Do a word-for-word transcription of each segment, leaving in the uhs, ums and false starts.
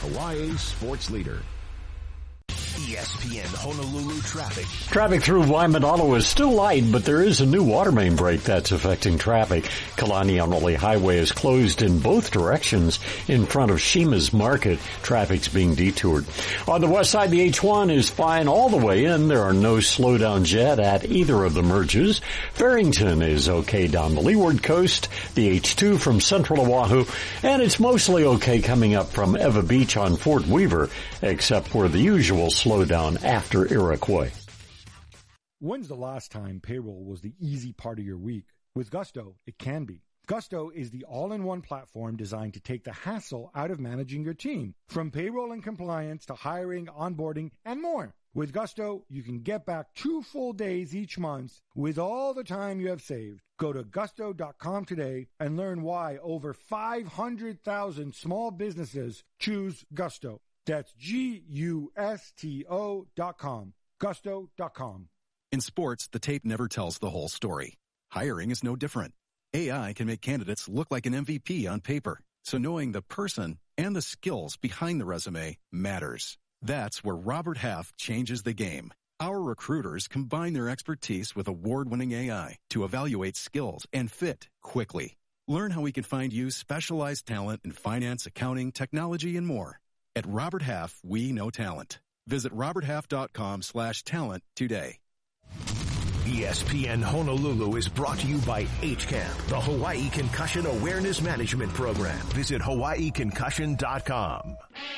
Hawaii's sports leader. E S P N Honolulu traffic. Traffic through Waimanalo is still light, but there is a new water main break that's affecting traffic. Kalaniaole Highway is closed in both directions in front of Shima's Market. Traffic's being detoured. On the west side, the H one is fine all the way in. There are no slowdowns yet at either of the merges. Farrington is okay down the leeward coast, the H two from central Oahu, and it's mostly okay coming up from Eva Beach on Fort Weaver, except for the usual slowdown after Iroquois. When's the last time payroll was the easy part of your week? With Gusto, it can be. Gusto is the all-in-one platform designed to take the hassle out of managing your team, from payroll and compliance to hiring, onboarding, and more. With Gusto, you can get back two full days each month with all the time you have saved. Go to gusto dot com today and learn why over five hundred thousand small businesses choose Gusto. That's G U S T O dot com. Gusto dot com. In sports, the tape never tells the whole story. Hiring is no different. A I can make candidates look like an M V P on paper, so knowing the person and the skills behind the resume matters. That's where Robert Half changes the game. Our recruiters combine their expertise with award-winning A I to evaluate skills and fit quickly. Learn how we can find you specialized talent in finance, accounting, technology, and more. At Robert Half, we know talent. Visit robert half dot com slash talent today. E S P N Honolulu is brought to you by H CAMP, the Hawaii Concussion Awareness Management Program. Visit hawaii concussion dot com.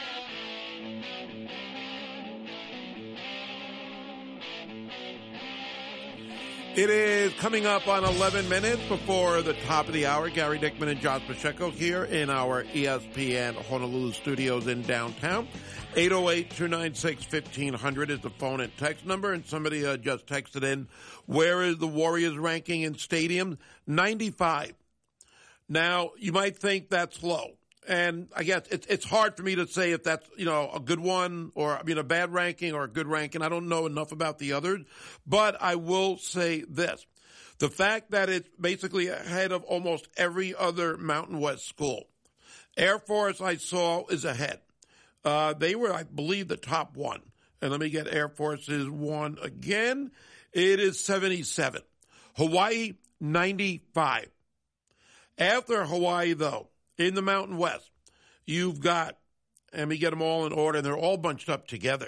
It is coming up on eleven minutes before the top of the hour. Gary Dickman and Josh Pacheco here in our E S P N Honolulu studios in downtown. eight oh eight, two nine six, fifteen hundred is the phone and text number. And somebody uh, just texted in, where is the Warriors ranking in stadiums? ninety-five. Now, you might think that's low. And I guess it's it's hard for me to say if that's, you know, a good one or, I mean, a bad ranking or a good ranking. I don't know enough about the others. But I will say this. The fact that it's basically ahead of almost every other Mountain West school. Air Force, I saw, is ahead. Uh, they were, I believe, the top one. And let me get Air Force's one again. It is seventy-seven. Hawaii, ninety-five. After Hawaii, though, in the Mountain West, you've got, and we get them all in order, and they're all bunched up together.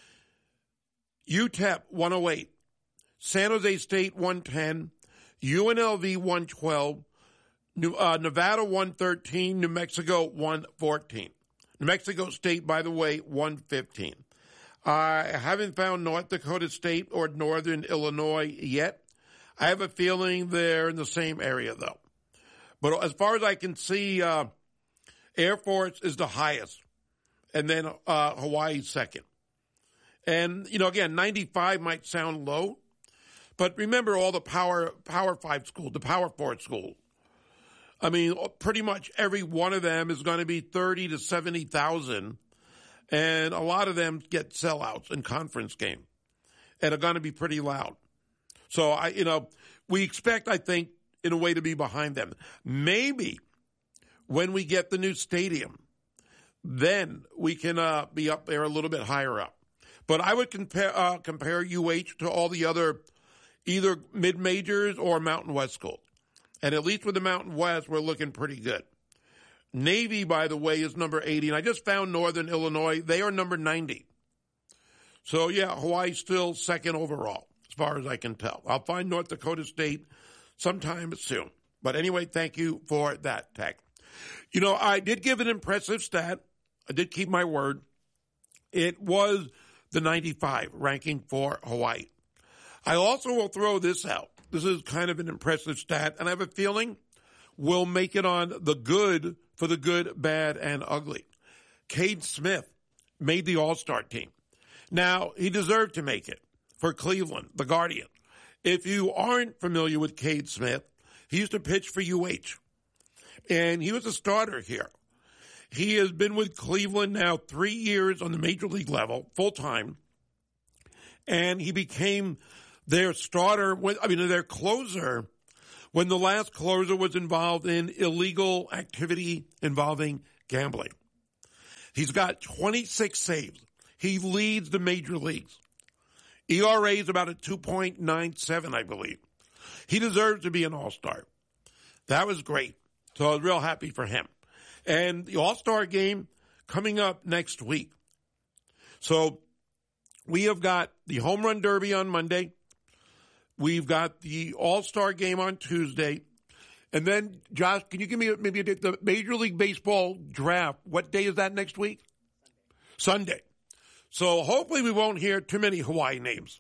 U T E P, one oh eight. San Jose State, one ten. U N L V, one twelve. New, uh, Nevada, one thirteen. New Mexico, one fourteen. New Mexico State, by the way, one fifteen. I haven't found North Dakota State or Northern Illinois yet. I have a feeling they're in the same area, though. But as far as I can see, uh, Air Force is the highest, and then uh, Hawaii second. And, you know, again, ninety-five might sound low, but remember all the Power Power Five schools, the Power Four schools. I mean, pretty much every one of them is going to be thirty to seventy thousand, and a lot of them get sellouts in conference game, and are going to be pretty loud. So, I, you know, we expect, I think, in a way to be behind them. Maybe when we get the new stadium, then we can uh, be up there a little bit higher up. But I would compare uh, compare U H to all the other either mid-majors or Mountain West schools. And at least with the Mountain West, we're looking pretty good. Navy, by the way, is number eighty. And I just found Northern Illinois. They are number ninety. So, yeah, Hawaii's still second overall, as far as I can tell. I'll find North Dakota State sometime soon. But anyway, thank you for that, Tech. You know, I did give an impressive stat. I did keep my word. It was the ninety-five ranking for Hawaii. I also will throw this out. This is kind of an impressive stat, and I have a feeling we'll make it on the good for the good, bad, and ugly. Cade Smith made the All-Star team. Now, he deserved to make it for Cleveland, the Guardian. If you aren't familiar with Cade Smith, he used to pitch for U H, and he was a starter here. He has been with Cleveland now three years on the major league level, full-time, and he became their starter, when, I mean, their closer, when the last closer was involved in illegal activity involving gambling. He's got twenty-six saves. He leads the major leagues. E R A is about a two point nine seven, I believe. He deserves to be an all-star. That was great. So I was real happy for him. And the all-star game coming up next week. So we have got the Home Run Derby on Monday. We've got the all-star game on Tuesday. And then, Josh, can you give me maybe the Major League Baseball draft? What day is that next week? Sunday. Sunday. So hopefully we won't hear too many Hawaii names.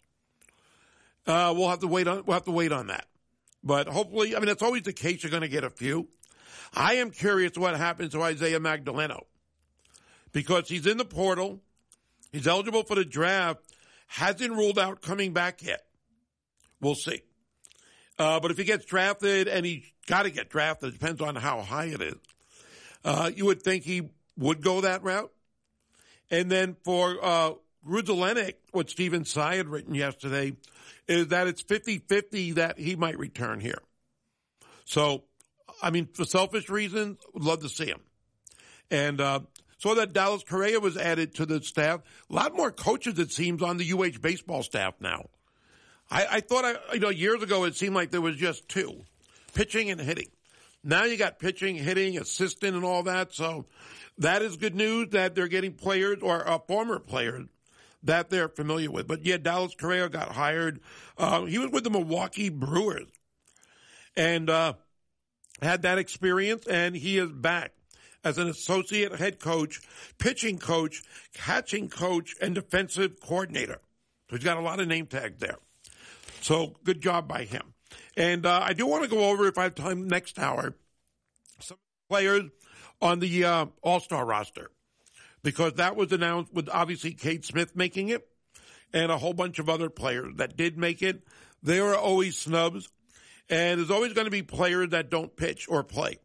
Uh, we'll have to wait on. We'll have to wait on that. But hopefully, I mean, that's always the case. You're going to get a few. I am curious what happens to Isaiah Magdaleno because he's in the portal. He's eligible for the draft. Hasn't ruled out coming back yet. We'll see. Uh, but if he gets drafted, and he's got to get drafted, it depends on how high it is, uh, you would think he would go that route. And then for uh, Grudzelenic, what Steven Tsai had written yesterday, is that it's fifty-fifty that he might return here. So, I mean, for selfish reasons, would love to see him. And uh, so that Dallas Correa was added to the staff. A lot more coaches, it seems, on the U H baseball staff now. I, I thought, I, you know, years ago it seemed like there was just two, pitching and hitting. Now you got pitching, hitting, assistant, and all that. So that is good news that they're getting players or uh, former players that they're familiar with. But, yeah, Dallas Correa got hired. Uh, he was with the Milwaukee Brewers and uh, had that experience, and he is back as an associate head coach, pitching coach, catching coach, and defensive coordinator. So he's got a lot of name tags there. So good job by him. And uh, I do want to go over, if I have time next hour, some players on the uh, All-Star roster. Because that was announced with obviously Cade Smith making it and a whole bunch of other players that did make it. There are always snubs. And there's always going to be players that don't pitch or play.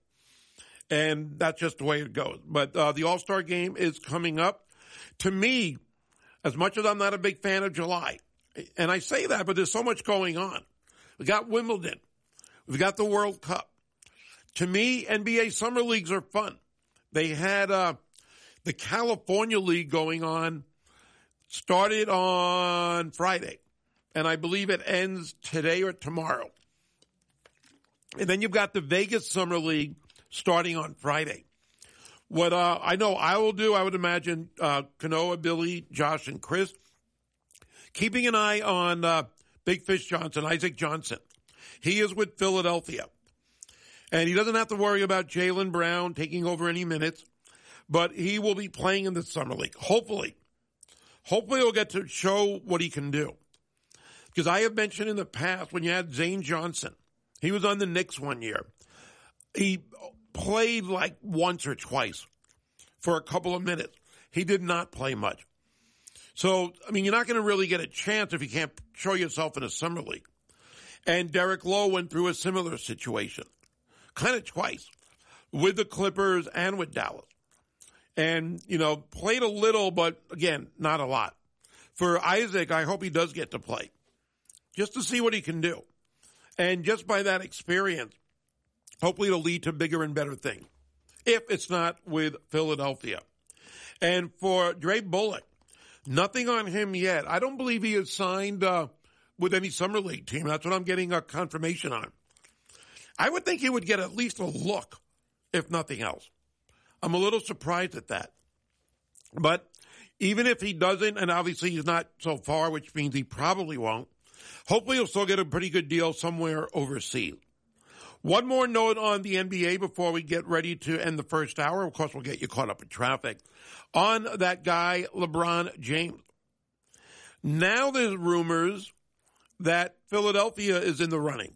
And that's just the way it goes. But uh, the All-Star game is coming up. To me, as much as I'm not a big fan of July, and I say that, but there's so much going on. We got Wimbledon. We've got the World Cup. To me, N B A Summer Leagues are fun. They had uh, the California League going on, started on Friday. And I believe it ends today or tomorrow. And then you've got the Vegas Summer League starting on Friday. What uh, I know I will do, I would imagine uh, Kanoa, Billy, Josh, and Chris, keeping an eye on uh, Big Fish Johnson, Isaac Johnson. He is with Philadelphia. And he doesn't have to worry about Jaylen Brown taking over any minutes, but he will be playing in the Summer League. Hopefully. Hopefully he'll get to show what he can do. Because I have mentioned in the past when you had Zane Johnson, he was on the Knicks one year. He played like once or twice for a couple of minutes. He did not play much. So, I mean, you're not going to really get a chance if you can't show yourself in a summer league. And Derek Lowe went through a similar situation, kind of twice, with the Clippers and with Dallas. And, you know, played a little, but again, not a lot. For Isaac, I hope he does get to play, just to see what he can do. And just by that experience, hopefully it'll lead to bigger and better things, if it's not with Philadelphia. And for Dre Bullock, nothing on him yet. I don't believe he is signed uh, with any summer league team. That's what I'm getting a confirmation on. I would think he would get at least a look, if nothing else. I'm a little surprised at that. But even if he doesn't, and obviously he's not so far, which means he probably won't, hopefully he'll still get a pretty good deal somewhere overseas. One more note on the N B A before we get ready to end the first hour. Of course, we'll get you caught up in traffic. On that guy, LeBron James. Now there's rumors that Philadelphia is in the running.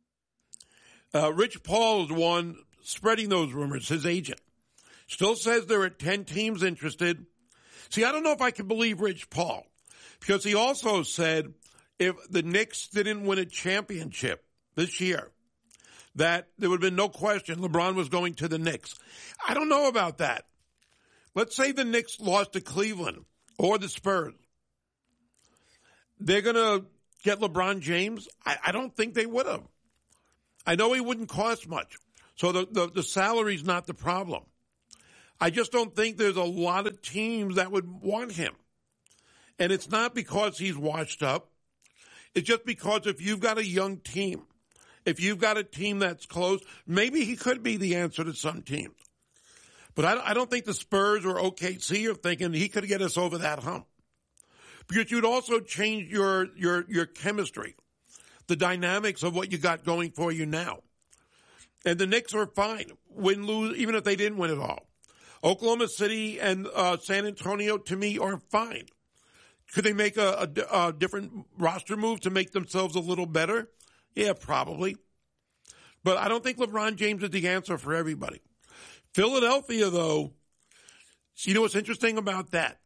Uh, Rich Paul is the one spreading those rumors, his agent. Still says there are ten teams interested. See, I don't know if I can believe Rich Paul, because he also said if the Knicks didn't win a championship this year, that there would have been no question LeBron was going to the Knicks. I don't know about that. Let's say the Knicks lost to Cleveland or the Spurs. They're going to get LeBron James? I, I don't think they would have. I know he wouldn't cost much. So the, the, the salary's not the problem. I just don't think there's a lot of teams that would want him. And it's not because he's washed up. It's just because if you've got a young team, if you've got a team that's close, maybe he could be the answer to some teams. But I, I don't think the Spurs or O K C are thinking he could get us over that hump. Because you'd also change your, your, your chemistry, the dynamics of what you got going for you now. And the Knicks are fine, win, lose, even if they didn't win it all. Oklahoma City and uh, San Antonio, to me, are fine. Could they make a, a, a different roster move to make themselves a little better? Yeah, probably. But I don't think LeBron James is the answer for everybody. Philadelphia, though, you know what's interesting about that?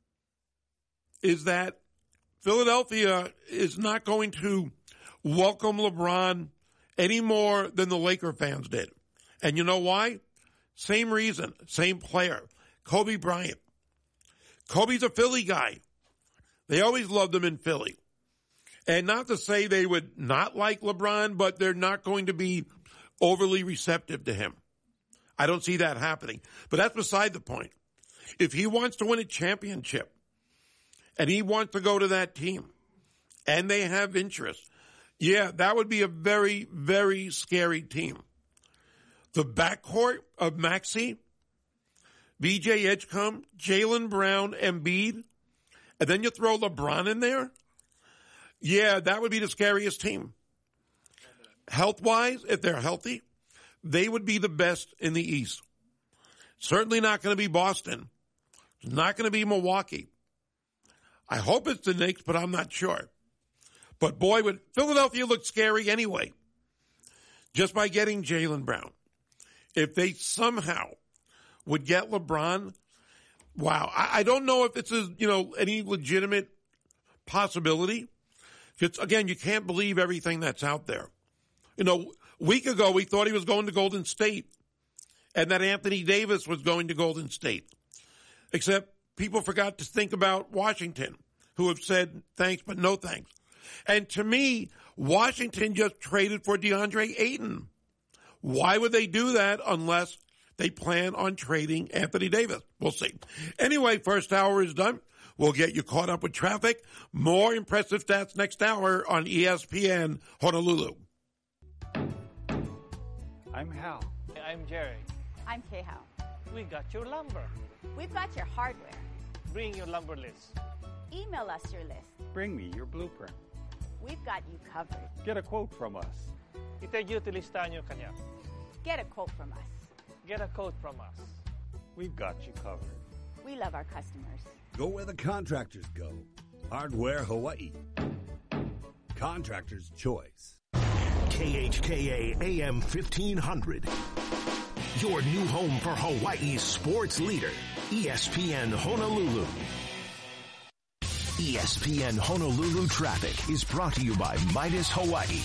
Is that Philadelphia is not going to welcome LeBron any more than the Laker fans did. And you know why? Same reason, same player, Kobe Bryant. Kobe's a Philly guy. They always loved him in Philly. And not to say they would not like LeBron, but they're not going to be overly receptive to him. I don't see that happening. But that's beside the point. If he wants to win a championship and he wants to go to that team and they have interest, yeah, that would be a very, very scary team. The backcourt of Maxey, B J Edgecombe, Jaylen Brown, Embiid, and then you throw LeBron in there, yeah, that would be the scariest team. Health-wise, if they're healthy, they would be the best in the East. Certainly not going to be Boston. It's not going to be Milwaukee. I hope it's the Knicks, but I'm not sure. But boy, would Philadelphia look scary anyway, just by getting Jaylen Brown. If they somehow would get LeBron, wow. I, I don't know if it's a, you know, any legitimate possibility. It's, again, you can't believe everything that's out there. You know, a week ago we thought he was going to Golden State and that Anthony Davis was going to Golden State. Except people forgot to think about Washington, who have said thanks but no thanks. And to me, Washington just traded for DeAndre Ayton. Why would they do that unless they plan on trading Anthony Davis? We'll see. Anyway, first hour is done. We'll get you caught up with traffic. More impressive stats next hour on E S P N Honolulu. I'm Hal. I'm Jerry. I'm K-Hal. We got your lumber. We've got your hardware. Bring your lumber list. Email us your list. Bring me your blueprint. We've got you covered. Get a quote from us. Itadyuti listahan nyo kanya. Get a quote from us. Get a quote from us. We've got you covered. We love our customers. Go where the contractors go. Hardware Hawaii. Contractor's choice. K H K A A M fifteen hundred. Your new home for Hawaii's sports leader, E S P N Honolulu. E S P N Honolulu traffic is brought to you by Midas Hawaii.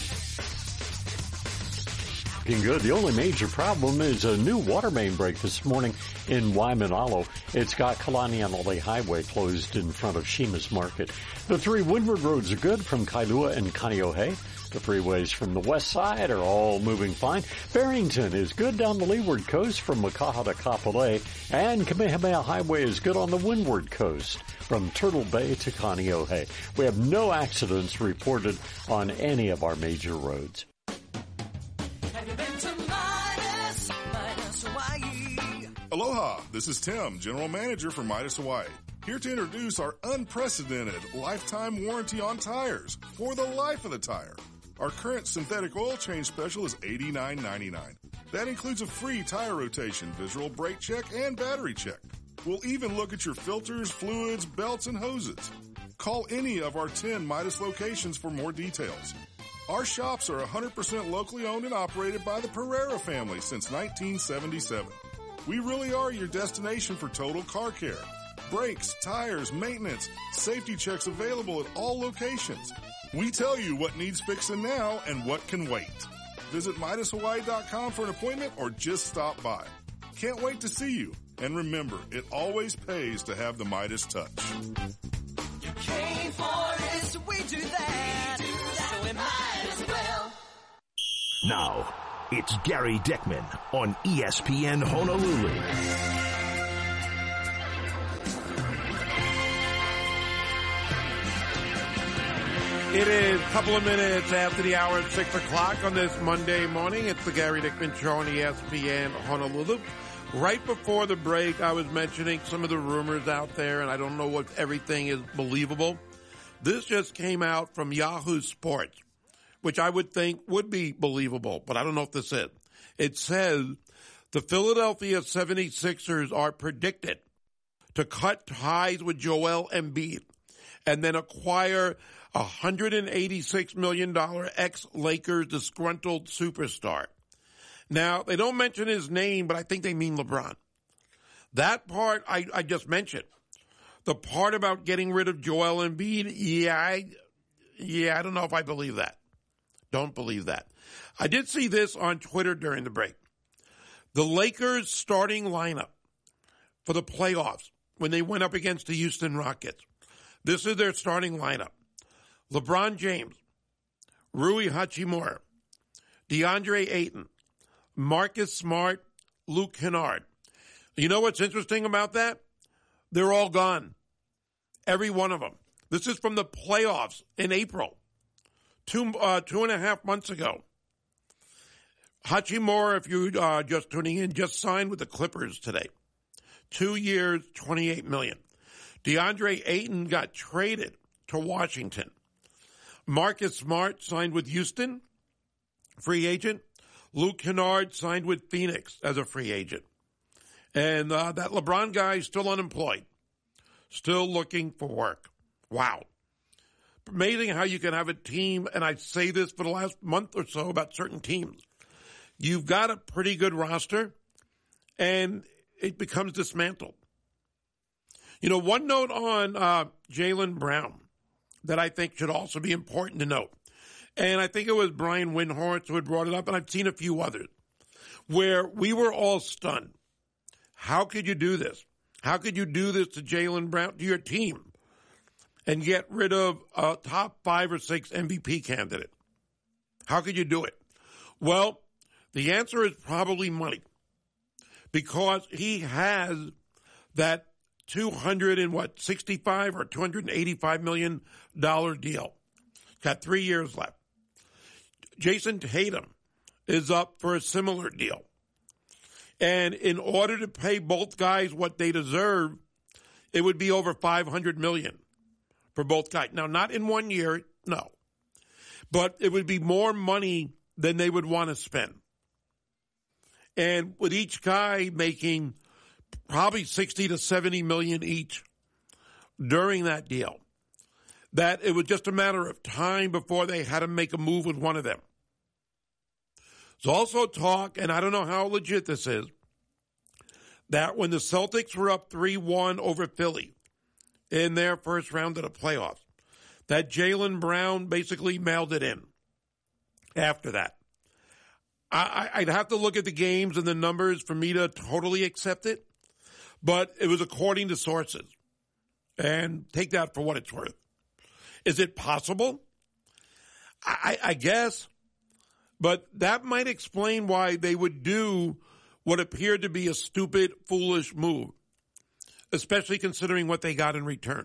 Looking good. The only major problem is a new water main break this morning in Waimanalo. It's got Kalanianale Highway closed in front of Shima's Market. The three windward roads are good from Kailua and Kaneohe. The freeways from the west side are all moving fine. Barrington is good down the leeward coast from Makaha to Kapolei, and Kamehameha Highway is good on the windward coast from Turtle Bay to Kaneohe. We have no accidents reported on any of our major roads. Have you been to Midas, Midas Hawaii? Aloha, this is Tim, General Manager for Midas Hawaii. Here to introduce our unprecedented lifetime warranty on tires for the life of the tire. Our current synthetic oil change special is eighty-nine ninety-nine. That includes a free tire rotation, visual brake check, and battery check. We'll even look at your filters, fluids, belts, and hoses. Call any of our ten Midas locations for more details. Our shops are one hundred percent locally owned and operated by the Pereira family since nineteen seventy-seven. We really are your destination for total car care. Brakes, tires, maintenance, safety checks available at all locations. We tell you what needs fixing now and what can wait. Visit Midas Hawaii dot com for an appointment or just stop by. Can't wait to see you. And remember, it always pays to have the Midas touch. You came for it, so we do that. We do that. So we might as well. Now, it's Gary Dickman on E S P N Honolulu. It is a couple of minutes after the hour of six o'clock on this Monday morning. It's the Gary Dickman Show on E S P N Honolulu. Right before the break, I was mentioning some of the rumors out there, and I don't know if everything is believable. This just came out from Yahoo Sports, which I would think would be believable, but I don't know if this is. It says the Philadelphia seventy-sixers are predicted to cut ties with Joel Embiid and then acquire a one hundred eighty-six million dollars ex-Lakers disgruntled superstar. Now, they don't mention his name, but I think they mean LeBron. That part I, I just mentioned. The part about getting rid of Joel Embiid, yeah, I, yeah, I don't know if I believe that. Don't believe that. I did see this on Twitter during the break. The Lakers starting lineup for the playoffs when they went up against the Houston Rockets. This is their starting lineup. LeBron James, Rui Hachimura, DeAndre Ayton, Marcus Smart, Luke Kennard. You know what's interesting about that? They're all gone. Every one of them. This is from the playoffs in April, two, uh, two and a half months ago. Hachimura, if you're uh, just tuning in, just signed with the Clippers today. Two years, twenty-eight million dollars. DeAndre Ayton got traded to Washington. Marcus Smart signed with Houston, free agent. Luke Kennard signed with Phoenix as a free agent. And uh, that LeBron guy is still unemployed, still looking for work. Wow. Amazing how you can have a team, and I say this for the last month or so about certain teams. You've got a pretty good roster, and it becomes dismantled. You know, one note on uh, Jaylen Brown that I think should also be important to note. And I think it was Brian Windhorst who had brought it up, and I've seen a few others, where we were all stunned. How could you do this? How could you do this to Jaylen Brown, to your team, and get rid of a top five or six M V P candidate? How could you do it? Well, the answer is probably money, because he has that two hundred and what, sixty-five or two hundred eighty-five million dollars deal. Got three years left. Jason Tatum is up for a similar deal. And in order to pay both guys what they deserve, it would be over five hundred million dollars for both guys. Now, not in one year, no. But it would be more money than they would want to spend. And with each guy making probably sixty to seventy million each during that deal, that it was just a matter of time before they had to make a move with one of them. There's also talk, and I don't know how legit this is, that when the Celtics were up three one over Philly in their first round of the playoffs, that Jaylen Brown basically mailed it in after that. I, I'd have to look at the games and the numbers for me to totally accept it, but it was according to sources. And take that for what it's worth. Is it possible? I, I guess. But that might explain why they would do what appeared to be a stupid, foolish move, especially considering what they got in return.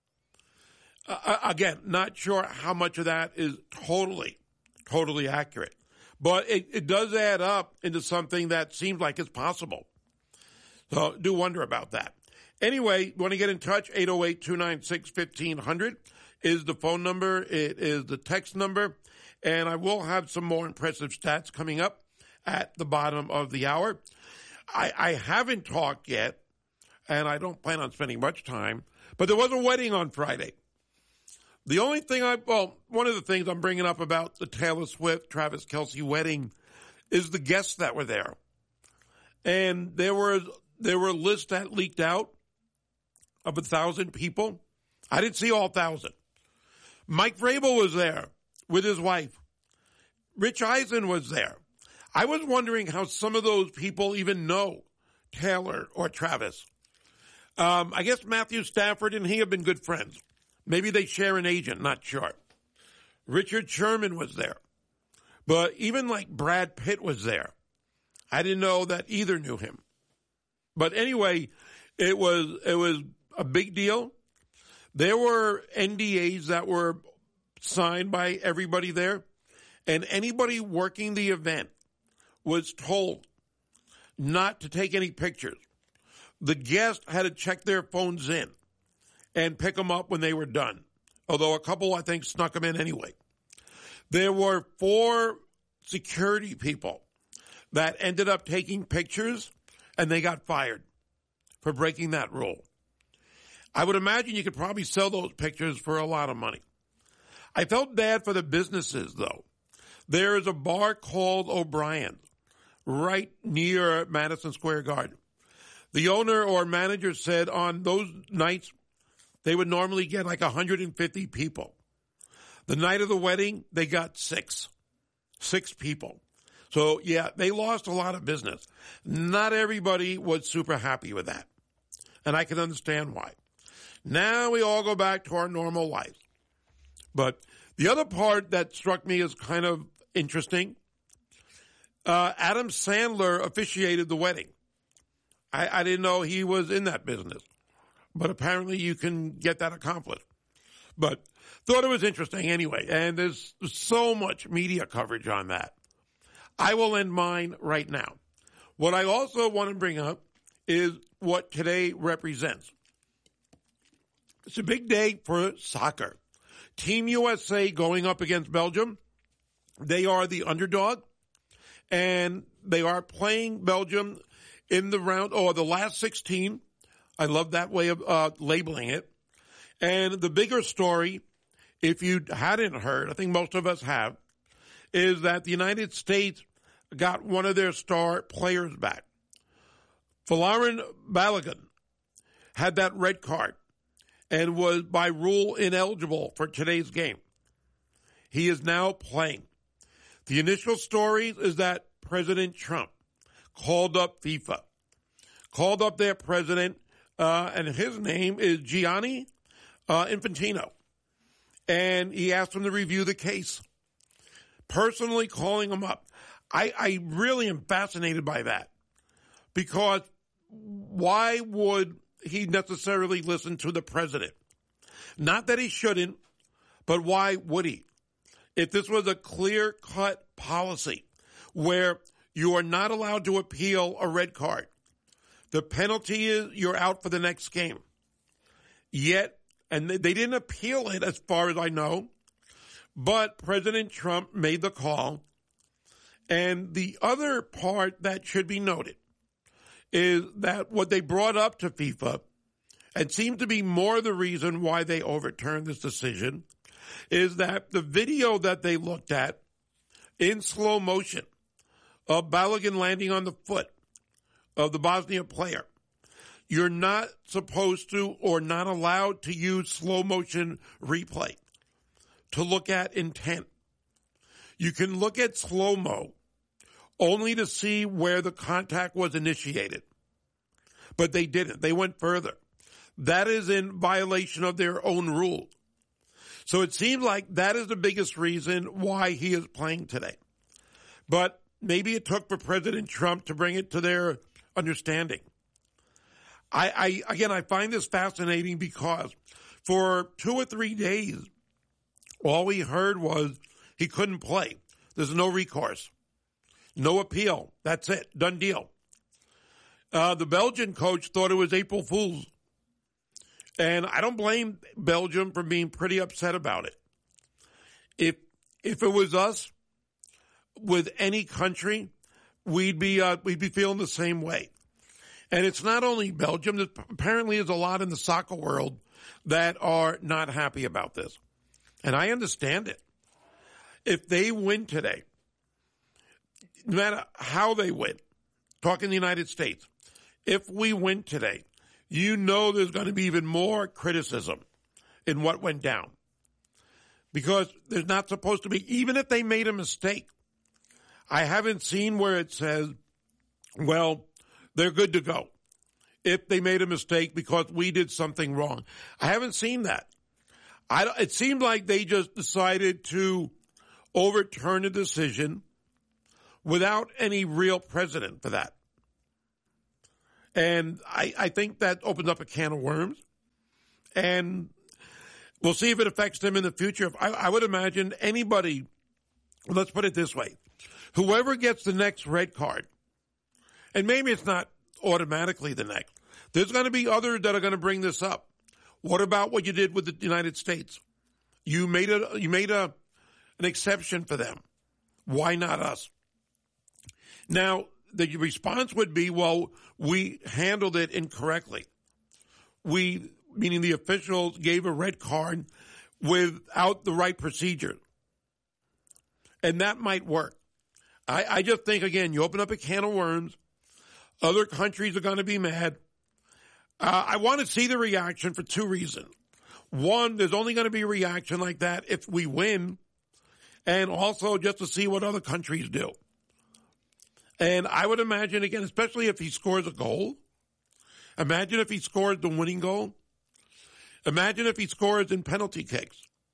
Uh, again, not sure how much of that is totally, totally accurate. But it, it does add up into something that seems like it's possible. So do wonder about that. Anyway, want to get in touch? eight oh eight, two nine six, fifteen hundred is the phone number. It is the text number. And I will have some more impressive stats coming up at the bottom of the hour. I, I haven't talked yet, and I don't plan on spending much time, but there was a wedding on Friday. The only thing I, well, one of the things I'm bringing up about the Taylor Swift, Travis Kelce wedding is the guests that were there. And there were, there were lists that leaked out of a thousand people. I didn't see all thousand. Mike Vrabel was there with his wife. Rich Eisen was there. I was wondering how some of those people even know Taylor or Travis. Um, I guess Matthew Stafford and he have been good friends. Maybe they share an agent, not sure. Richard Sherman was there. But even like Brad Pitt was there. I didn't know that either knew him. But anyway, it was it was a big deal. There were N D As that were signed by everybody there, and anybody working the event was told not to take any pictures. The guest had to check their phones in and pick them up when they were done, although a couple, I think, snuck them in anyway. There were four security people that ended up taking pictures, and they got fired for breaking that rule. I would imagine you could probably sell those pictures for a lot of money. I felt bad for the businesses, though. There is a bar called O'Brien's right near Madison Square Garden. The owner or manager said on those nights they would normally get like one hundred fifty people. The night of the wedding, they got six. Six people. So, yeah, they lost a lot of business. Not everybody was super happy with that. And I can understand why. Now we all go back to our normal lives. But the other part that struck me as kind of interesting, uh, Adam Sandler officiated the wedding. I, I didn't know he was in that business. But apparently you can get that accomplished. But thought it was interesting anyway. And there's so much media coverage on that. I will end mine right now. What I also want to bring up is what today represents. It's a big day for soccer. Team U S A going up against Belgium. They are the underdog, and they are playing Belgium in the round, or the last sixteen. I love that way of uh, labeling it. And the bigger story, if you hadn't heard, I think most of us have, is that the United States got one of their star players back. Folarin Balogun had that red card and was by rule ineligible for today's game. He is now playing. The initial story is that President Trump called up FIFA, called up their president, uh, and his name is Gianni uh, Infantino, and he asked him to review the case, personally calling him up. I, I really am fascinated by that, because why would he necessarily listen to the president? Not that he shouldn't, but why would he? If this was a clear-cut policy where you are not allowed to appeal a red card, the penalty is you're out for the next game. Yet, and they didn't appeal it as far as I know, but President Trump made the call. And the other part that should be noted is that what they brought up to FIFA, and seemed to be more the reason why they overturned this decision, is that the video that they looked at in slow motion of Balogun landing on the foot of the Bosnia player, you're not supposed to or not allowed to use slow motion replay to look at intent. You can look at slow-mo only to see where the contact was initiated. But they didn't. They went further. That is in violation of their own rules. So it seems like that is the biggest reason why he is playing today. But maybe it took for President Trump to bring it to their understanding. I, I again, I find this fascinating because for two or three days, all we heard was he couldn't play. There's no recourse. No appeal. That's it. Done deal. Uh, the Belgian coach thought it was April Fool's. And I don't blame Belgium for being pretty upset about it. If if it was us with any country, we'd be uh, we'd be feeling the same way. And it's not only Belgium. There apparently is a lot in the soccer world that are not happy about this. And I understand it. If they win today, no matter how they win, talking the United States, if we win today, you know there's going to be even more criticism in what went down. Because there's not supposed to be, even if they made a mistake, I haven't seen where it says, well, they're good to go if they made a mistake because we did something wrong. I haven't seen that. I, it seemed like they just decided to overturn a decision without any real precedent for that. And I, I think that opens up a can of worms. And We'll see if it affects them in the future. I, I would imagine anybody, let's put it this way, whoever gets the next red card, and maybe it's not automatically the next, there's going to be others that are going to bring this up. What about what you did with the United States? You made a, you made a, an exception for them. Why not us? Now, the response would be, well, we handled it incorrectly. We, meaning the officials, gave a red card without the right procedure. And that might work. I, I just think, again, you open up a can of worms. Other countries are going to be mad. Uh, I want to see the reaction for two reasons. One, there's only going to be a reaction like that if we win, and also just to see what other countries do. And I would imagine, again, especially if he scores a goal, imagine if he scores the winning goal. Imagine if he scores in penalty kicks.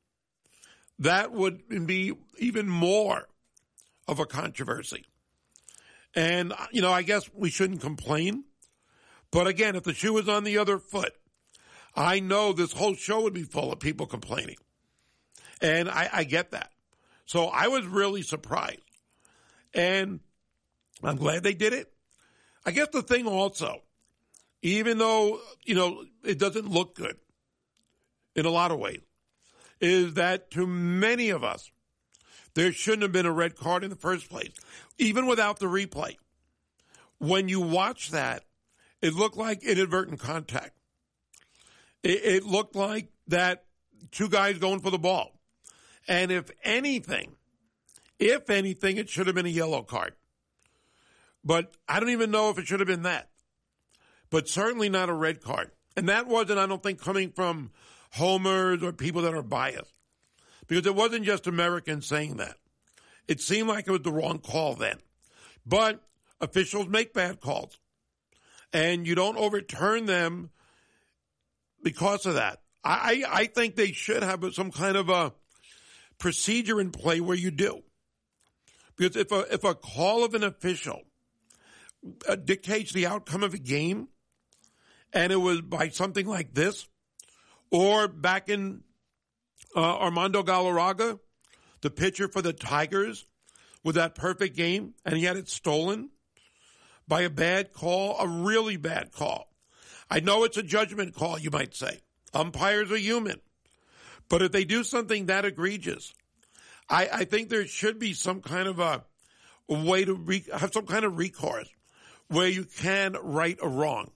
That would be even more of a controversy. And, you know, I guess we shouldn't complain. But again, if the shoe was on the other foot, I know this whole show would be full of people complaining. And I, I get that. So I was really surprised. And I'm glad they did it. I guess the thing also, even though, you know, it doesn't look good in a lot of ways, is that to many of us, there shouldn't have been a red card in the first place, even without the replay. When you watch that, it looked like inadvertent contact. It, it looked like that two guys going for the ball. And if anything, if anything, it should have been a yellow card. But I don't even know if it should have been that. But certainly not a red card. And that wasn't, I don't think, coming from homers or people that are biased. Because it wasn't just Americans saying that. It seemed like it was the wrong call then. But officials make bad calls. And you don't overturn them because of that. I, I think they should have some kind of a procedure in play where you do. Because if a, if a call of an official uh, dictates the outcome of a game, and it was by something like this, or back in uh, Armando Galarraga, the pitcher for the Tigers, with that perfect game, and he had it stolen by a bad call, a really bad call. I know it's a judgment call, you might say. Umpires are human. But if they do something that egregious, I, I think there should be some kind of a, a way to re, have some kind of recourse where you can right a wrong.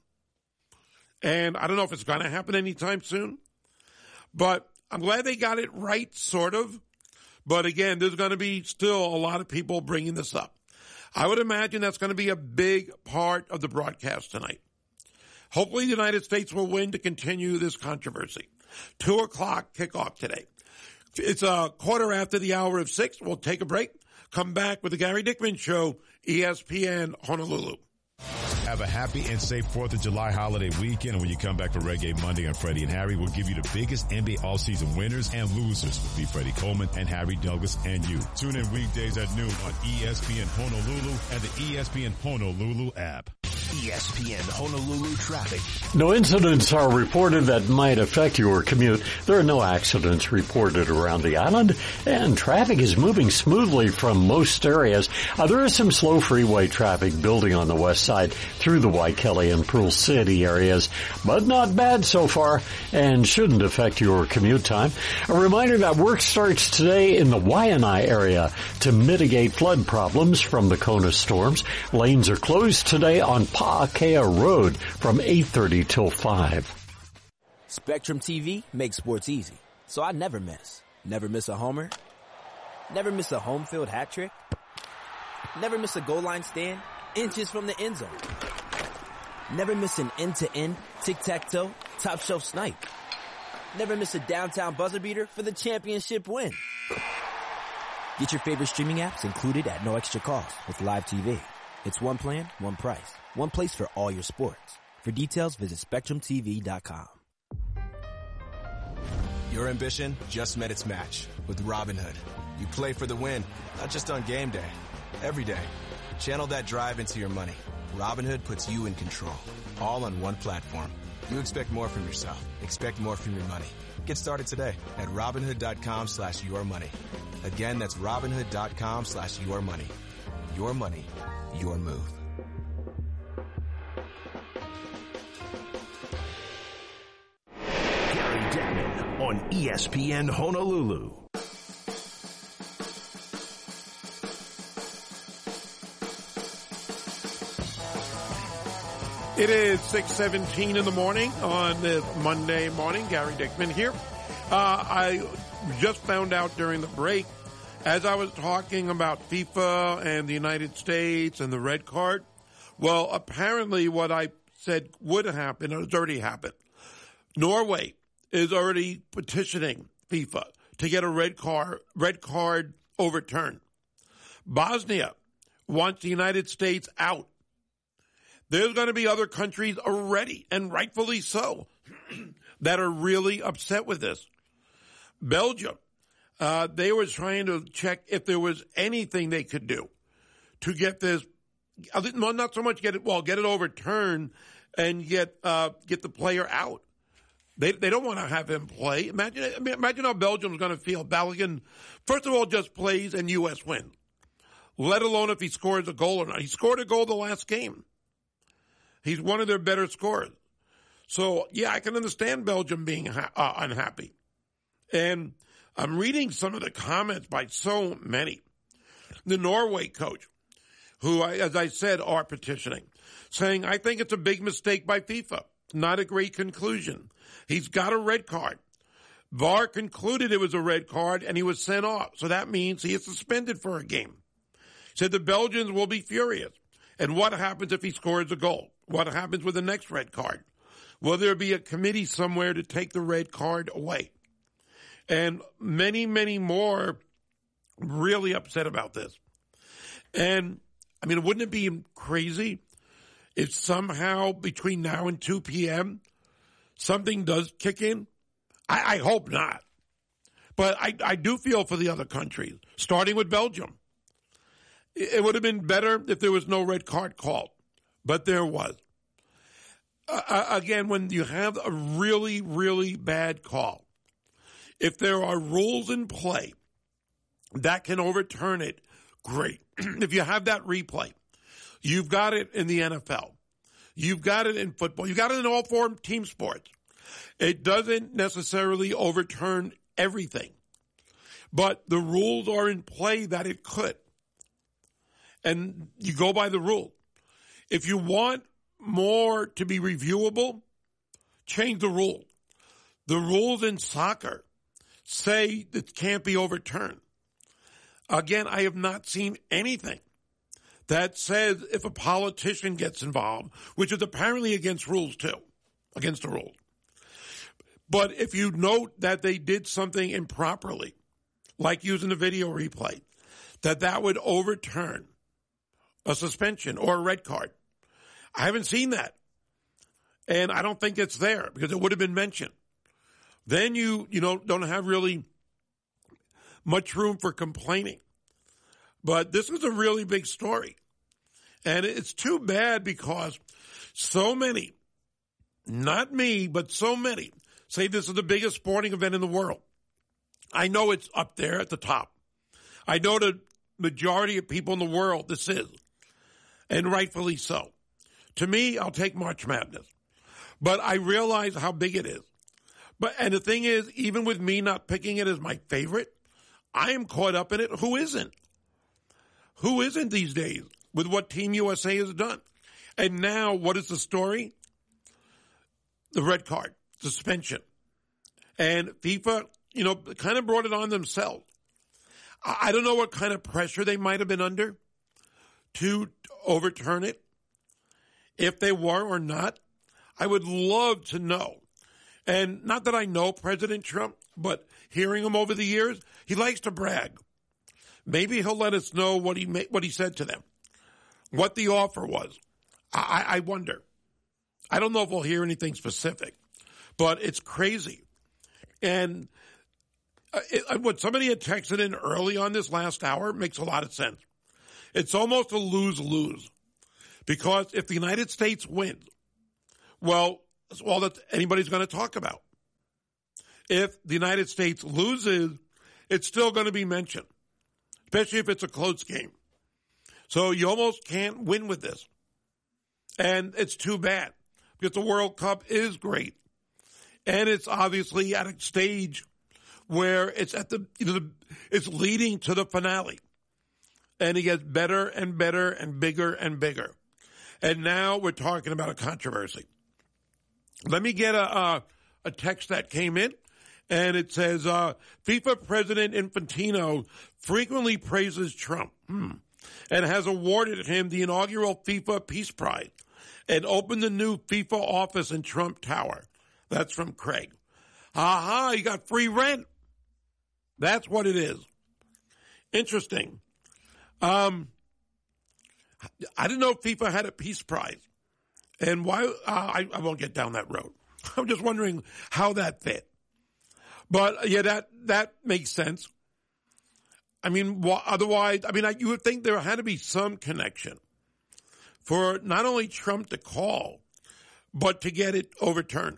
And I don't know if it's going to happen anytime soon, but I'm glad they got it right, sort of. But again, there's going to be still a lot of people bringing this up. I would imagine that's going to be a big part of the broadcast tonight. Hopefully the United States will win to continue this controversy. Two o'clock kickoff today. It's a quarter after the hour of six. We'll take a break. Come back with the Gary Dickman Show, E S P N Honolulu. Have a happy and safe fourth of July holiday weekend. And when you come back for Reggae Monday on Freddie and Harry, we'll give you the biggest N B A all-season winners and losers with me, Freddie Coleman, and Harry Douglas, and you. Tune in weekdays at noon on E S P N Honolulu and the E S P N Honolulu app. E S P N Honolulu traffic. No incidents are reported that might affect your commute. There are no accidents reported around the island, and traffic is moving smoothly from most areas. Uh, there is some slow freeway traffic building on the west side through the Waikele and Pearl City areas, but not bad so far and shouldn't affect your commute time. A reminder that work starts today in the Waianae area to mitigate flood problems from the Kona storms. Lanes are closed today on Pa'akea Road from eight thirty till five. Spectrum T V makes sports easy, so I never miss. Never miss a homer. Never miss a home field hat trick. Never miss a goal line stand inches from the end zone. Never miss an end-to-end, tic-tac-toe, top-shelf snipe. Never miss a downtown buzzer beater for the championship win. Get your favorite streaming apps included at no extra cost with Live T V. It's one plan, one price, one place for all your sports. For details, visit spectrum t v dot com. Your ambition just met its match with Robinhood. You play for the win, not just on game day, every day. Channel that drive into your money. Robinhood puts you in control, all on one platform. You expect more from yourself. Expect more from your money. Get started today at Robinhood.com slash your money. Again, that's Robinhood.com slash your money. Your money, your move. Gary Dickman on E S P N Honolulu. It is six seventeen in the morning on this Monday morning. Gary Dickman here. Uh, I just found out during the break, as I was talking about FIFA and the United States and the red card, well, apparently what I said would happen has already happened. Norway is already petitioning FIFA to get a red card, red card overturned. Bosnia wants the United States out. There's going to be other countries already, and rightfully so, that are really upset with this. Belgium, uh, they were trying to check if there was anything they could do to get this, well, not so much get it, well, get it overturned and get uh, get the player out. They they don't want to have him play. Imagine imagine how Belgium's going to feel. Balogun, first of all, just plays and U S wins, let alone if he scores a goal or not. He scored a goal the last game. He's one of their better scorers. So, yeah, I can understand Belgium being ha- uh, unhappy. And I'm reading some of the comments by so many. The Norway coach, who, I, as I said, are petitioning, saying, I think it's a big mistake by FIFA. Not a great conclusion. He's got a red card. V A R concluded it was a red card, and he was sent off. So that means he is suspended for a game. Said the Belgians will be furious. And what happens if he scores a goal? What happens with the next red card? Will there be a committee somewhere to take the red card away? And many, many more really upset about this. And, I mean, wouldn't it be crazy if somehow between now and two p.m. something does kick in? I, I hope not. But I, I do feel for the other countries, starting with Belgium. It would have been better if there was no red card called, but there was. Uh, again, when you have a really, really bad call, if there are rules in play that can overturn it, great. If you have that replay, you've got it in the N F L. You've got it in football. You've got it in all four team sports. It doesn't necessarily overturn everything, but the rules are in play that it could. And you go by the rule. If you want more to be reviewable, change the rule. The rules in soccer say it can't be overturned. Again, I have not seen anything that says if a politician gets involved, which is apparently against rules too, against the rules. But if you note that they did something improperly, like using a video replay, that that would overturn a suspension or a red card. I haven't seen that. And I don't think it's there because it would have been mentioned. Then you, you know, don't have really much room for complaining. But this is a really big story. And it's too bad because so many, not me, but so many, say this is the biggest sporting event in the world. I know it's up there at the top. I know the majority of people in the world this is. And rightfully so. To me, I'll take March Madness. But I realize how big it is. But and the thing is, even with me not picking it as my favorite, I am caught up in it. Who isn't? Who isn't these days with what Team U S A has done? And now, what is the story? The red card, suspension. And FIFA, you know, kind of brought it on themselves. I don't know what kind of pressure they might have been under to overturn it, if they were or not. I would love to know. And not that I know President Trump, but hearing him over the years, he likes to brag. Maybe he'll let us know what he ma- what he said to them, what the offer was. I, I wonder. I don't know if we'll hear anything specific, but it's crazy. And uh, it, what somebody had texted in early on this last hour makes a lot of sense. It's almost a lose-lose because if the United States wins, well, that's all that anybody's going to talk about. If the United States loses, it's still going to be mentioned, especially if it's a close game. So you almost can't win with this. And it's too bad because the World Cup is great. And it's obviously at a stage where it's at the, you know, the, it's leading to the finale. And it gets better and better and bigger and bigger. And now we're talking about a controversy. Let me get a, a, a text that came in. And it says, uh, FIFA President Infantino frequently praises Trump hmm, and has awarded him the inaugural FIFA Peace Prize and opened the new FIFA office in Trump Tower. That's from Craig. Aha, you got free rent. That's what it is. Interesting. Um, I didn't know FIFA had a Peace Prize. And why, uh, I, I won't get down that road. I'm just wondering how that fit. But, yeah, that, that makes sense. I mean, wh- otherwise, I mean, I, you would think there had to be some connection for not only Trump to call, but to get it overturned.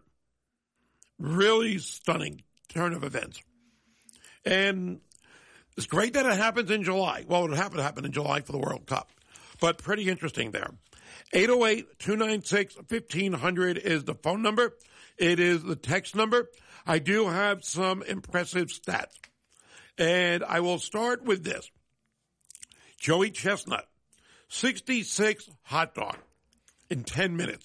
Really stunning turn of events. And it's great that it happens in July. Well, it would happen to happen in July for the World Cup. But pretty interesting there. eight oh eight, two nine six, fifteen hundred is the phone number. It is the text number. I do have some impressive stats. And I will start with this. Joey Chestnut, sixty-six hot dog in ten minutes.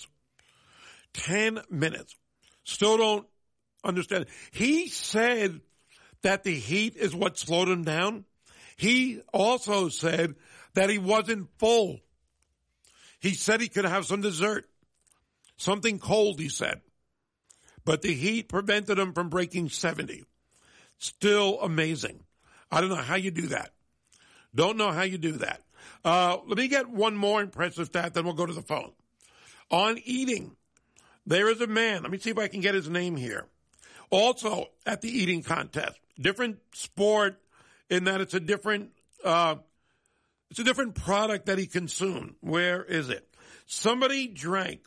ten minutes. Still don't understand. He said that the heat is what slowed him down. He also said that he wasn't full. He said he could have some dessert. Something cold, he said. But the heat prevented him from breaking seventy. Still amazing. I don't know how you do that. Don't know how you do that. Uh, let me get one more impressive stat, then we'll go to the phone. On eating, there is a man. Let me see if I can get his name here. Also at the eating contest. Different sport in that it's a different, uh, it's a different product that he consumed. Where is it? Somebody drank,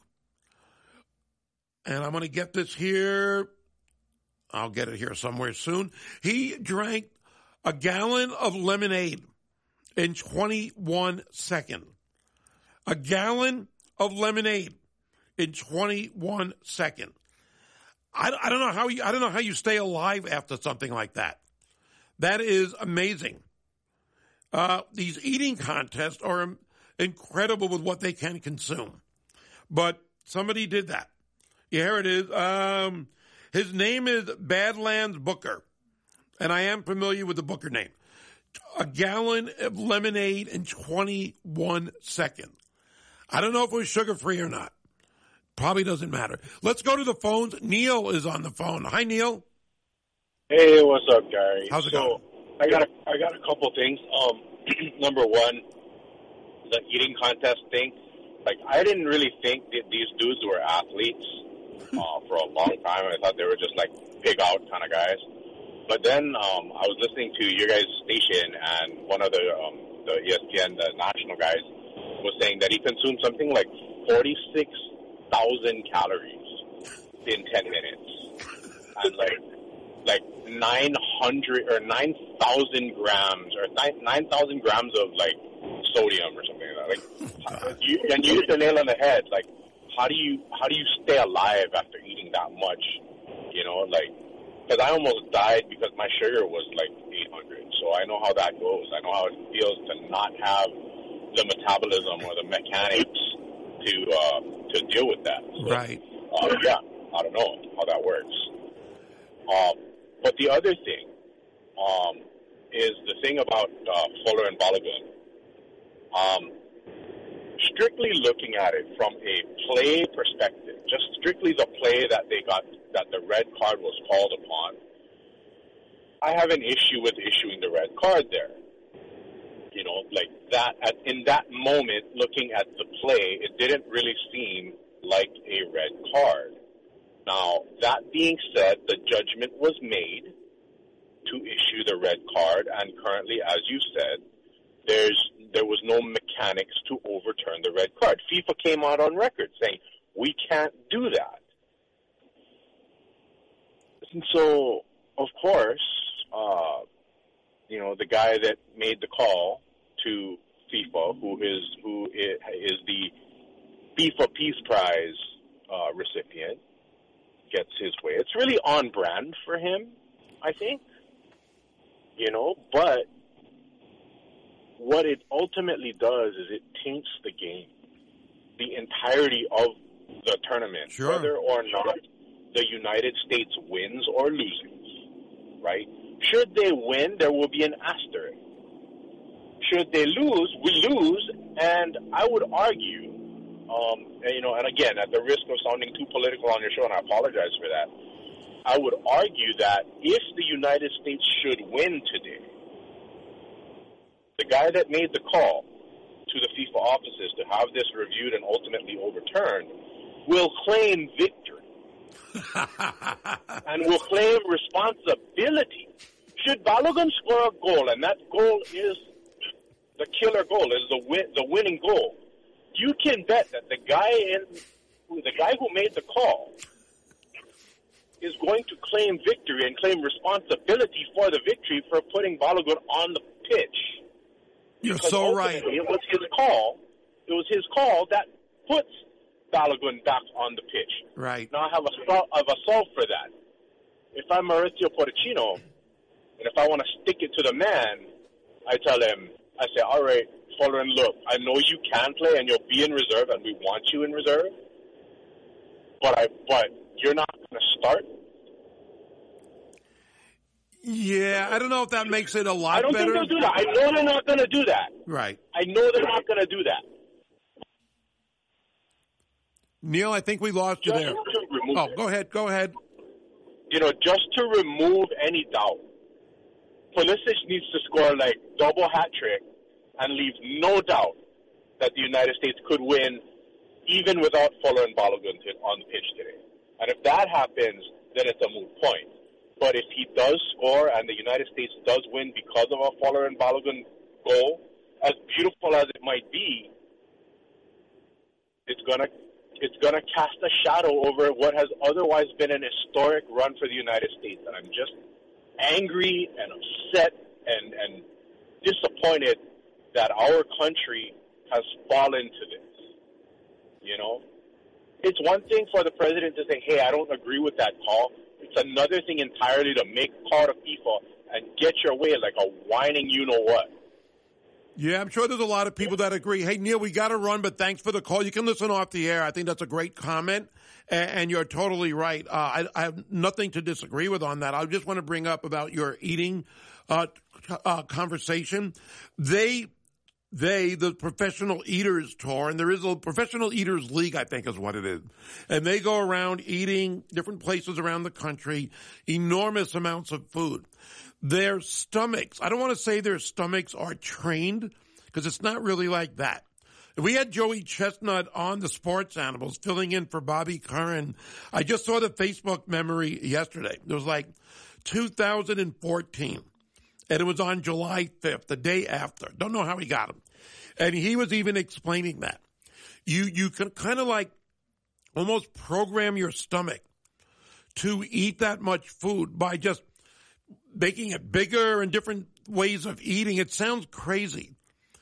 and I'm going to get this here. I'll get it here somewhere soon. He drank a gallon of lemonade in twenty-one seconds. A gallon of lemonade in twenty-one seconds. I, I don't know how you, I don't know how you stay alive after something like that. That is amazing. Uh, these eating contests are incredible with what they can consume. But somebody did that. Yeah, here it is. Um, his name is Badlands Booker. And I am familiar with the Booker name. A gallon of lemonade in twenty-one seconds. I don't know if it was sugar-free or not. Probably doesn't matter. Let's go to the phones. Neil is on the phone. Hi, Neil. Hey, what's up, Gary? How's it so, going? I got a, I got a couple things. Um, number one, the eating contest thing. Like, I didn't really think that these dudes were athletes uh, for a long time. I thought they were just like pig out kind of guys. But then um, I was listening to your guys' station, and one of the um, the E S P N, the national guys, was saying that he consumed something like forty-six thousand calories in ten minutes, and like like nine hundred or nine thousand grams or nine thousand grams of like sodium or something like that. Like, you, and you hit the nail on the head. Like, how do you how do you stay alive after eating that much? You know, like. Because I almost died because my sugar was like eight hundred. So I know how that goes. I know how it feels to not have the metabolism or the mechanics to uh, to deal with that. So, right. Uh, yeah, I don't know how that works. Um, but the other thing um, is the thing about uh, Fuller and Balogun. Um, strictly looking at it from a play perspective, just strictly the play that they got, that the red card was called upon, I have an issue with issuing the red card there. You know, like that, at, in that moment, looking at the play, it didn't really seem like a red card. Now, that being said, the judgment was made to issue the red card, and currently, as you said, there's there was no mechanics to overturn the red card. FIFA came out on record saying, we can't do that. And so, of course, uh, you know, the guy that made the call to FIFA, who is who is the FIFA Peace Prize uh, recipient, gets his way. It's really on brand for him, I think. You know, but what it ultimately does is it taints the game, the entirety of the tournament, sure. whether or not the United States wins or loses, right? Should they win, there will be an asterisk. Should they lose, we lose, and I would argue, um, and, you know, and again, at the risk of sounding too political on your show, and I apologize for that, I would argue that if the United States should win today, the guy that made the call to the FIFA offices to have this reviewed and ultimately overturned will claim victory and will claim responsibility. Should Balogun score a goal, and that goal is the killer goal, is the win, the winning goal, you can bet that the guy in the guy who made the call is going to claim victory and claim responsibility for the victory for putting Balogun on the pitch. You're Because so right. It was his call. It was his call that puts Balogun back on the pitch. Right. Now I have a sol- I have a solve for that. If I'm Mauricio Porcino, and if I want to stick it to the man, I tell him, I say, all right, Following, look, I know you can play and you'll be in reserve, and we want you in reserve, but I but you're not going to start. Yeah, I don't know if that makes it a lot I don't better. think they'll do that. I know they're not going to do that. Right. I know they're not going to do that. Neil, I think we lost you Just there. to remove Oh, it. go ahead, go ahead. You know, just to remove any doubt, Pulisic needs to score like double hat trick and leave no doubt that the United States could win even without Fuller and Balogun on the pitch today. And if that happens, then it's a moot point. But if he does score and the United States does win because of a Fuller and Balogun goal, as beautiful as it might be, it's gonna it's gonna cast a shadow over what has otherwise been an historic run for the United States. And I'm just angry and upset and, and disappointed that our country has fallen to this. You know? It's one thing for the president to say, hey, I don't agree with that call. It's another thing entirely to make call to FIFA and get your way like a whining you-know-what. Yeah, I'm sure there's a lot of people that agree. Hey, Neil, we got to run, but thanks for the call. You can listen off the air. I think that's a great comment, and, and you're totally right. Uh, I, I have nothing to disagree with on that. I just want to bring up about your eating uh, uh, conversation. They... They, the Professional Eaters Tour, and there is a Professional Eaters League, I think is what it is. And they go around eating different places around the country, enormous amounts of food. Their stomachs, I don't want to say their stomachs are trained, because it's not really like that. We had Joey Chestnut on the Sports Animals filling in for Bobby Curran. I just saw the Facebook memory yesterday. It was like two thousand fourteen. And it was on July fifth, the day after. Don't know how he got him. And he was even explaining that. You you can kind of like almost program your stomach to eat that much food by just making it bigger and different ways of eating. It sounds crazy.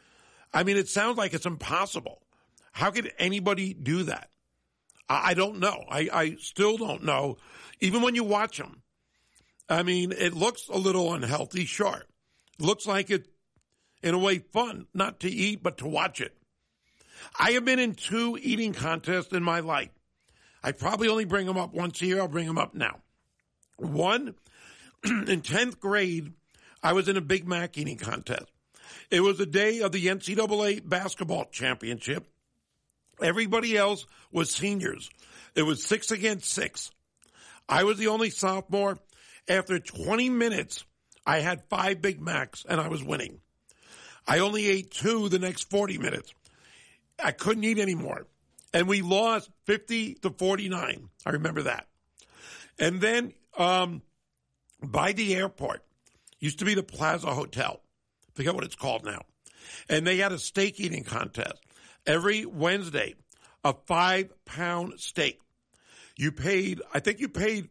I mean, it sounds like it's impossible. How could anybody do that? I, I don't know. I, I still don't know. Even when you watch them. I mean, it looks a little unhealthy, sure. Looks like it, in a way, fun, not to eat, but to watch it. I have been in two eating contests in my life. I probably only bring them up once a year. I'll bring them up now. One, in tenth grade, I was in a Big Mac eating contest. It was the day of the N C double A basketball championship. Everybody else was seniors. It was six against six. I was the only sophomore. After twenty minutes, I had five Big Macs, and I was winning. I only ate two the next forty minutes. I couldn't eat anymore. And we lost fifty to forty-nine. I remember that. And then um, by the airport, used to be the Plaza Hotel. I forget what it's called now. And they had a steak eating contest. Every Wednesday, a five-pound steak. You paid, I think you paid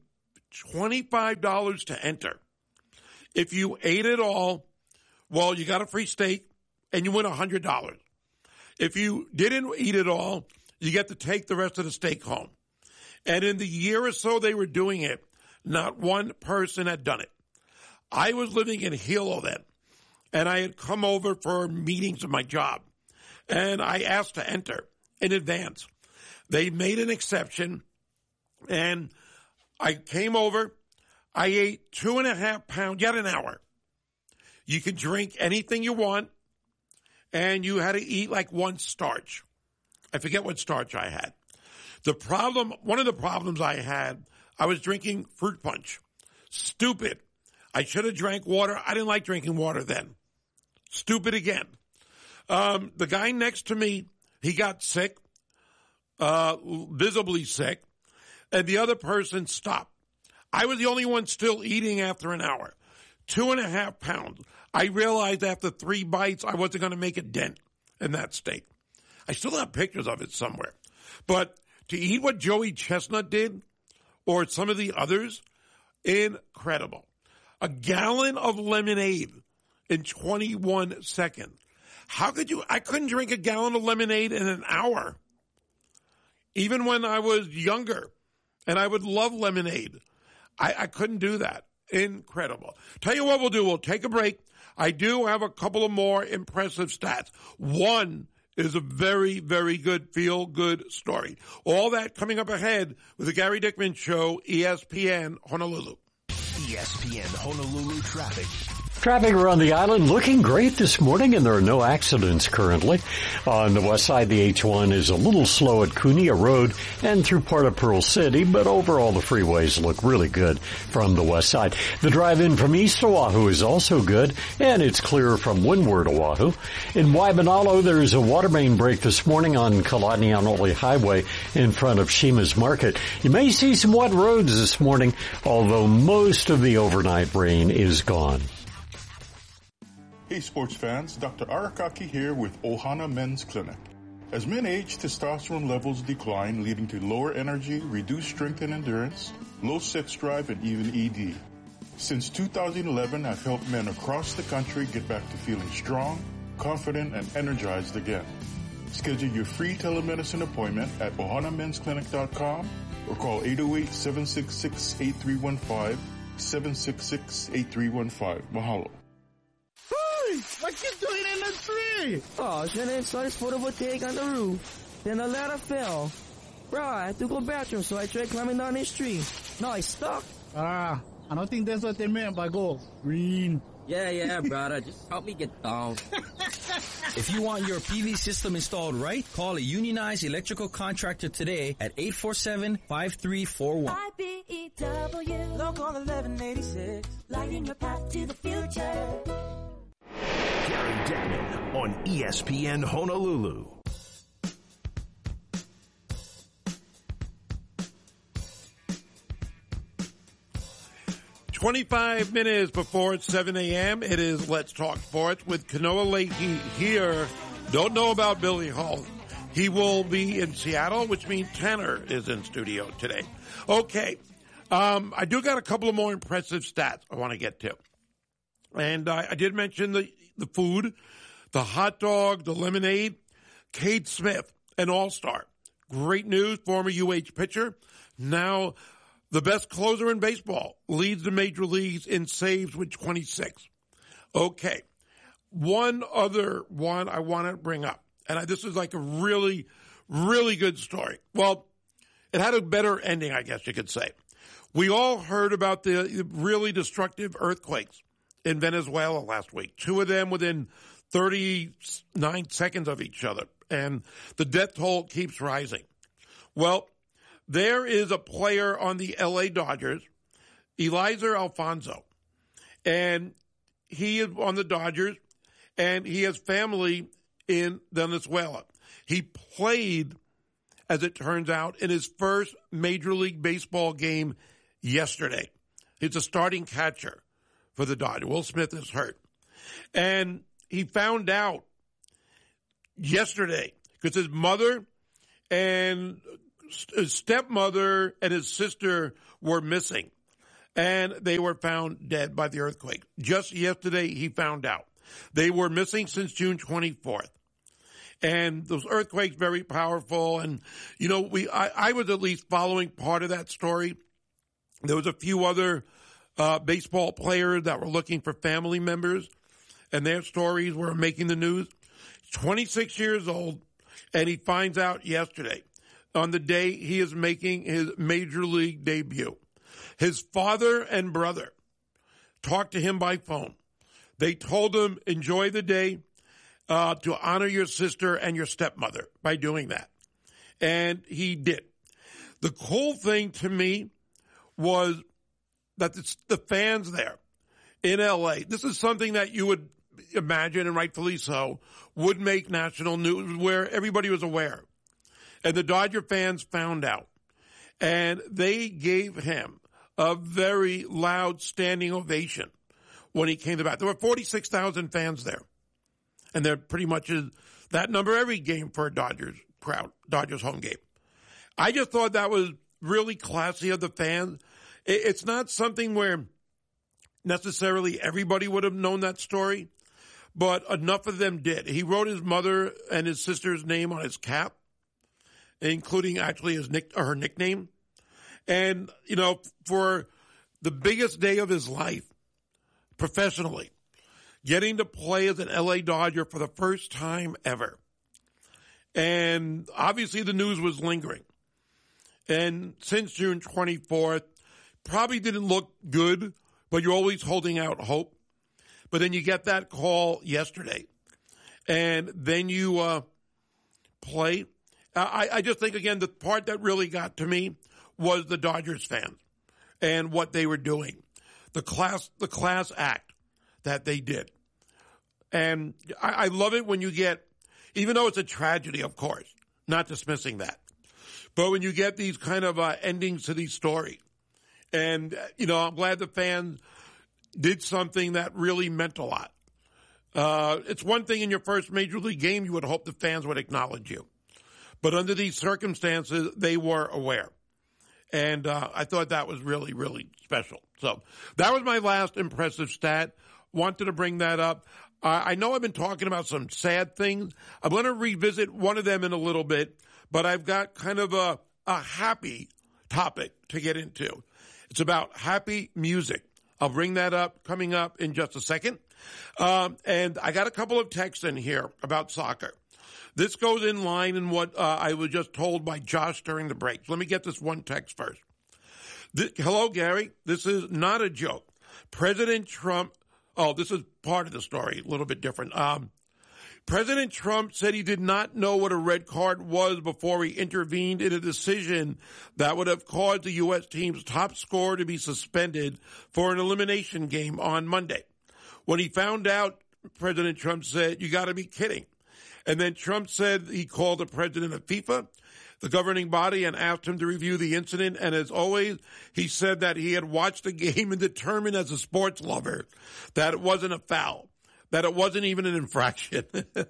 twenty-five dollars to enter. If you ate it all, well, you got a free steak and you win one hundred dollars. If you didn't eat it all, you get to take the rest of the steak home. And in the year or so they were doing it, not one person had done it. I was living in Hilo then, and I had come over for meetings of my job, and I asked to enter in advance. They made an exception, and I came over. I ate two and a half pounds, yet an hour. You can drink anything you want, and you had to eat like one starch. I forget what starch I had. The problem, one of the problems I had, I was drinking fruit punch. Stupid. I should have drank water. I didn't like drinking water then. Stupid again. Um, the guy next to me, he got sick, uh, visibly sick, and the other person stopped. I was the only one still eating after an hour. Two and a half pounds. I realized after three bites I wasn't going to make a dent in that steak. I still have pictures of it somewhere. But to eat what Joey Chestnut did, or some of the others, incredible. A gallon of lemonade in twenty-one seconds. How could you? I couldn't drink a gallon of lemonade in an hour. Even when I was younger, and I would love lemonade. I, I couldn't do that. Incredible. Tell you what we'll do. We'll take a break. I do have a couple of more impressive stats. One is a very, very good feel-good story. All that coming up ahead with the Gary Dickman Show, E S P N Honolulu. E S P N Honolulu traffic. Traffic around the island looking great this morning, and there are no accidents currently. On the west side, the H one is a little slow at Cunha Road and through part of Pearl City, but overall the freeways look really good from the west side. The drive-in from East Oahu is also good, and it's clear from windward Oahu. In Waimanalo, there's a water main break this morning on Kalanianoli Highway in front of Shima's Market. You may see some wet roads this morning, although most of the overnight rain is gone. Hey sports fans, Doctor Arakaki here with Ohana Men's Clinic. As men age, testosterone levels decline, leading to lower energy, reduced strength and endurance, low sex drive, and even E D. Since two thousand eleven, I've helped men across the country get back to feeling strong, confident, and energized again. Schedule your free telemedicine appointment at ohana mens clinic dot com or call eight oh eight, seven six six, eight three one five, seven six six, eight three one five. Mahalo. Hey, what you doing in the tree? Oh, I was trying to install this photovoltaic on the roof. Then the ladder fell. Bro, I had to go bathroom, so I tried climbing down this tree. No, I stuck. Ah, I don't think that's what they meant by go green. Yeah, yeah, brother. Just help me get down. If you want your P V system installed right, call a unionized electrical contractor today at eight four seven, five three four one. I B E W, local eleven eighty-six, lighting your path to the future. Gary Dickman on E S P N Honolulu. twenty-five minutes before seven a.m., it is Let's Talk Sports with Kanoa Leahy here. Don't know about Billy Hull. He will be in Seattle, which means Tanner is in studio today. Okay. Um, I do got a couple of more impressive stats I want to get to. And uh, I did mention the, the food, the hot dog, the lemonade. Cade Smith, an all-star. Great news, former U H pitcher. Now the best closer in baseball, leads the major leagues in saves with twenty-six. Okay. One other one I want to bring up, and I, this is like a really, really good story. Well, it had a better ending, I guess you could say. We all heard about the really destructive earthquakes in Venezuela last week. Two of them within thirty-nine seconds of each other, and the death toll keeps rising. Well, there is a player on the L A Dodgers, Eliezer Alfonso, and he is on the Dodgers, and he has family in Venezuela. He played, as it turns out, in his first Major League Baseball game yesterday. He's a starting catcher for the Dodgers. Will Smith is hurt. And he found out yesterday because his mother and his stepmother and his sister were missing. and they were found dead by the earthquake. Just yesterday, he found out. They were missing since June twenty-fourth. And those earthquakes, very powerful. And, you know, we I, I was at least following part of that story. There was a few other uh, baseball players that were looking for family members, and their stories were making the news. twenty-six years old, and he finds out yesterday on the day he is making his major league debut. His father and brother talked to him by phone. They told him, enjoy the day, uh, to honor your sister and your stepmother by doing that. And he did. The cool thing to me was that it's the fans there in L A, this is something that you would imagine, and rightfully so, would make national news where everybody was aware. And the Dodger fans found out. And they gave him a very loud standing ovation when he came to bat. There were forty-six thousand fans there. And they're pretty much that number every game for a Dodgers crowd, Dodgers home game. I just thought that was really classy of the fans. It's not something where necessarily everybody would have known that story, but enough of them did. He wrote his mother and his sister's name on his cap, including actually his nick or her nickname. And, you know, for the biggest day of his life, professionally, getting to play as an L A Dodger for the first time ever. And obviously the news was lingering. And since June twenty-fourth, probably didn't look good, but you're always holding out hope. But then you get that call yesterday. And then you uh, play. I, I just think, again, the part that really got to me was the Dodgers fans and what they were doing. The class, the class act that they did. And I, I love it when you get, even though it's a tragedy, of course, not dismissing that, but when you get these kind of uh, endings to these stories. And, uh, you know, I'm glad the fans did something that really meant a lot. Uh, it's one thing in your first major league game, you would hope the fans would acknowledge you. But under these circumstances, they were aware. And uh, I thought that was really, really special. So that was my last impressive stat. Wanted to bring that up. Uh, I know I've been talking about some sad things. I'm going to revisit one of them in a little bit, but I've got kind of a, a happy topic to get into. It's about happy music. I'll bring that up coming up in just a second. Um, and I got a couple of texts in here about soccer. This goes in line in what uh, I was just told by Josh during the break. Let me get this one text first. This, hello, Gary. This is not a joke. President Trump, oh, this is part of the story, a little bit different. Um, President Trump said he did not know what a red card was before he intervened in a decision that would have caused the U S team's top scorer to be suspended for an elimination game on Monday. When he found out, President Trump said, you got to be kidding. And then Trump said he called the president of FIFA, the governing body, and asked him to review the incident. And as always, he said that he had watched the game and determined as a sports lover that it wasn't a foul, that it wasn't even an infraction.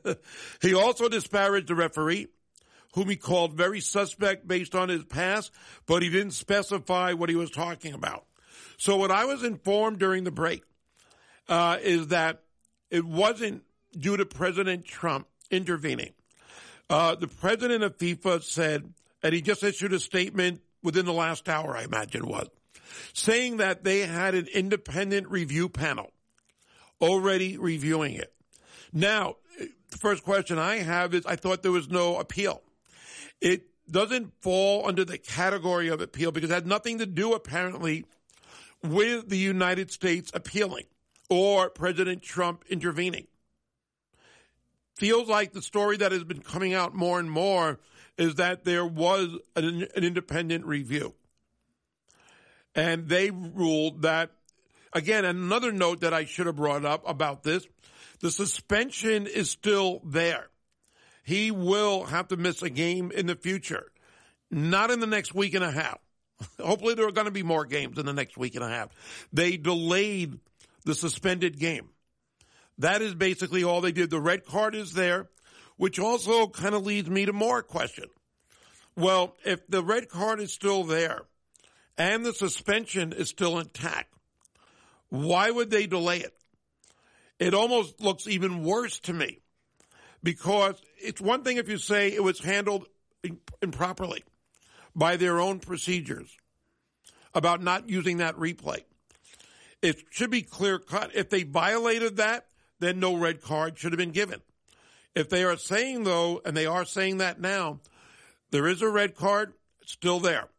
He also disparaged the referee, whom he called very suspect based on his past, but he didn't specify what he was talking about. So what I was informed during the break uh, is that it wasn't due to President Trump intervening. Uh, the president of FIFA said, and he just issued a statement within the last hour, I imagine it was, saying that they had an independent review panel already reviewing it. Now, the first question I have is, I thought there was no appeal. It doesn't fall under the category of appeal because it had nothing to do, apparently, with the United States appealing or President Trump intervening. Feels like the story that has been coming out more and more is that there was an, an independent review. And they ruled that, again, another note that I should have brought up about this, the suspension is still there. He will have to miss a game in the future. Not in the next week and a half. Hopefully there are going to be more games in the next week and a half. They delayed the suspended game. That is basically all they did. The red card is there, which also kind of leads me to more question. Well, if the red card is still there and the suspension is still intact. Why would they delay it? It almost looks even worse to me, because it's one thing if you say it was handled improperly by their own procedures about not using that replay. It should be clear cut. If they violated that, then no red card should have been given. If they are saying, though, and they are saying that now, there is a red card, it's still there.